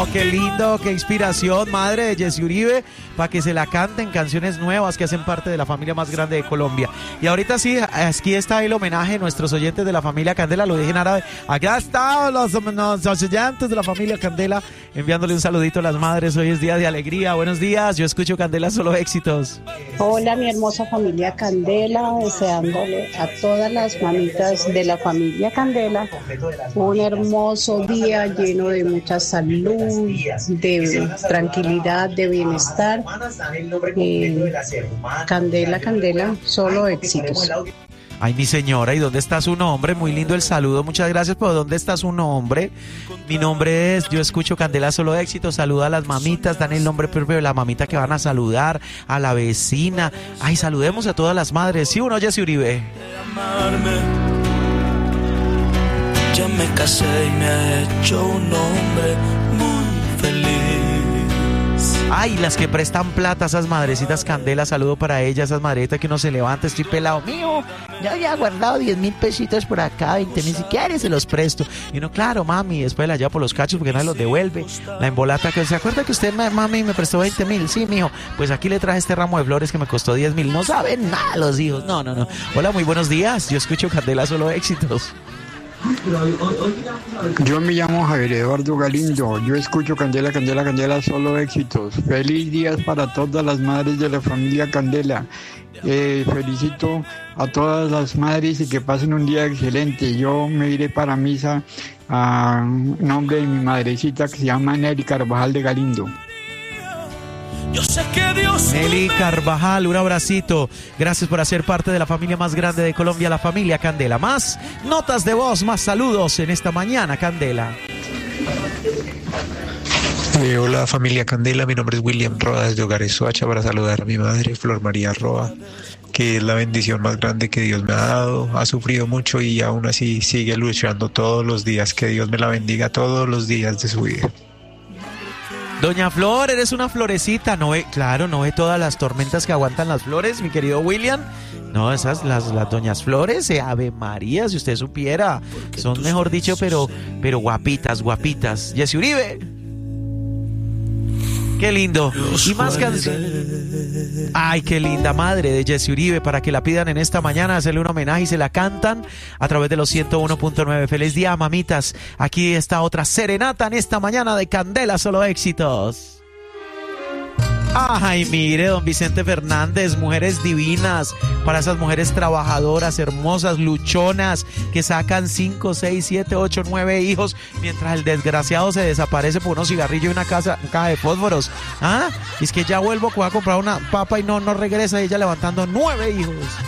qué lindo, qué inspiración, madre de Jessy Uribe, para que se la canten canciones nuevas que hacen parte de la familia más grande de Colombia. Y ahorita sí, aquí está el homenaje de nuestros oyentes de la familia Candela, lo dije en árabe. Acá están los oyentes de la familia Candela, enviándole un saludito a las madres. Hoy es día de alegría. Buenos días, yo escucho Candela, solo éxitos. Hola, mi hermosa familia Candela, deseándole a todas las mamitas de la familia Candela un hermoso día lleno de mucha salud, de tranquilidad, de bienestar. Candela, Candela, solo éxitos. Ay, mi señora, ¿y dónde está su nombre? Muy lindo el saludo, muchas gracias, pero ¿dónde está su nombre? Mi nombre es, yo escucho Candela, solo éxito. Saluda a las mamitas, dan el nombre propio de la mamita que van a saludar, a la vecina. Ay, saludemos a todas las madres. ¿Sí o no, Jessy Uribe? Ya me casé y me ha hecho un hombre muy feliz. Ay, las que prestan plata, esas madrecitas Candela, saludo para ellas, esas madrecitas que uno se levanta, estoy pelado mío, ya había guardado 10.000 pesitos por acá, 20.000, si quiere se los presto. Y uno, claro, mami, después la lleva por los cachos porque nadie los devuelve. La embolata que, ¿se acuerda que usted, mami, me prestó 20.000? Sí, mijo, pues aquí le traje este ramo de flores que me costó 10.000. No saben nada los hijos, no. Hola, muy buenos días, yo escucho Candela, solo éxitos. Yo me llamo Javier Eduardo Galindo, yo escucho Candela, Candela, Candela, solo éxitos. Feliz días para todas las madres de la familia Candela. Felicito a todas las madres y que pasen un día excelente. Yo me iré para misa a nombre de mi madrecita que se llama Nelly Carvajal de Galindo. Yo sé que Dios Nelly Carvajal, un abracito. Gracias por hacer parte de la familia más grande de Colombia, la familia Candela. Más notas de voz, más saludos en esta mañana, Candela. Hola familia Candela, mi nombre es William Roa desde Hogares Soacha para saludar a mi madre Flor María Roa, que es la bendición más grande que Dios me ha dado. Ha sufrido mucho y aún así sigue luchando todos los días. Que Dios me la bendiga todos los días de su vida. Doña Flor, eres una florecita, no ve todas las tormentas que aguantan las flores, mi querido William. No, esas, las doñas Flores, Ave María, si usted supiera, son mejor dicho, pero guapitas. Jessy Uribe. Qué lindo. Y más canciones. Ay, qué linda madre de Jessy Uribe, para que la pidan en esta mañana, hacerle un homenaje y se la cantan a través de los 101.9. Feliz día, mamitas. Aquí está otra serenata en esta mañana de Candela, solo éxitos. Ay, mire, don Vicente Fernández, mujeres divinas, para esas mujeres trabajadoras, hermosas, luchonas, que sacan 5, 6, 7, 8, 9 hijos, mientras el desgraciado se desaparece por unos cigarrillos y una caja de fósforos. ¿Ah? Y es que ya vuelvo a comprar una papa y no regresa, ella levantando 9 hijos.